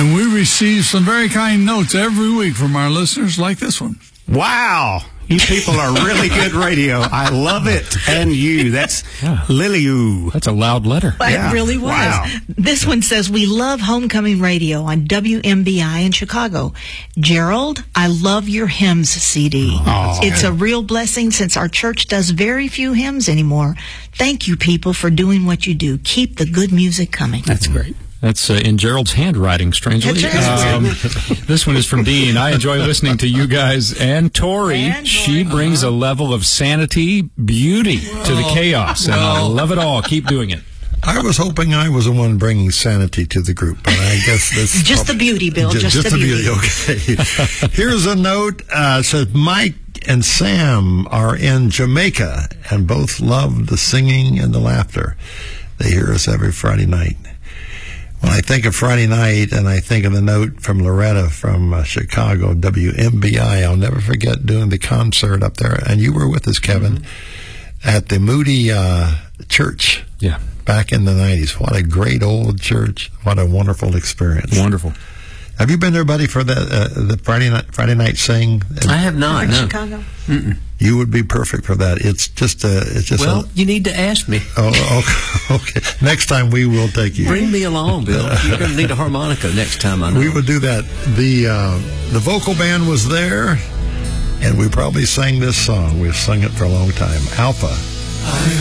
And we receive some very kind notes every week from our listeners like this one. Wow. You people are really good radio. I love it. And you. That's Lily. That's a loud letter. It really was. Wow. This one says, we love Homecoming Radio on WMBI in Chicago. Gerald, I love your hymns CD. It's a real blessing since our church does very few hymns anymore. Thank you, people, for doing what you do. Keep the good music coming. That's great. That's in Gerald's handwriting, strangely. This one is from Dean. I enjoy listening to you guys and Tori. She brings a level of sanity, beauty to the chaos, and I love it all. Keep doing it. I was hoping I was the one bringing sanity to the group, but I guess this just the beauty, Bill. Just the beauty. Okay. Here's a note. It says Mike and Sam are in Jamaica and both love the singing and the laughter. They hear us every Friday night. When I think of Friday night and I think of the note from Loretta from Chicago, WMBI, I'll never forget doing the concert up there. And you were with us, Kevin, at the Moody Church back in the 90s. What a great old church. What a wonderful experience. Wonderful. Have you been there, buddy, for the Friday night sing? I have not. No. Chicago. Mm-mm. You would be perfect for that. It's just well, you need to ask me. Oh, okay. Next time we will take you. Bring me along, Bill. You're going to need a harmonica next time, I know. We would do that. The vocal band was there, and we probably sang this song. We've sung it for a long time. Alpha.